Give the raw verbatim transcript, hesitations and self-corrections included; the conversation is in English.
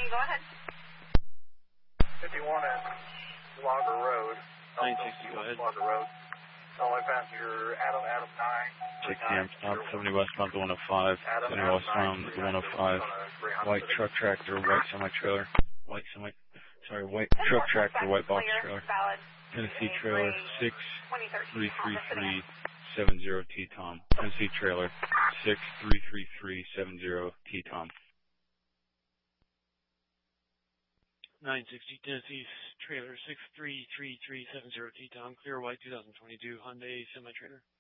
go ahead. fifty-one at Logger Road. nine sixty, go ahead. Logger Road. Only passenger Adam, Adam nine. six P M stop, seventy westbound to one oh five. seventy westbound to one oh five. White truck tractor, white semi-trailer. White semi, sorry, white truck tractor, white box trailer. Tennessee trailer, six three three three seven zero T Tom. Tennessee trailer, six three three three seven zero T Tom. nine sixty Tennessee trailer, six three three three seven zero T Tom. Clear white two thousand twenty-two Hyundai semi-trailer.